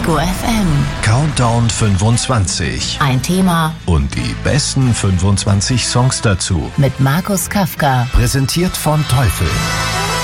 Ego FM. Countdown 25. Ein Thema Und die besten 25 Songs dazu. mit Markus Kafka. Präsentiert von Teufel.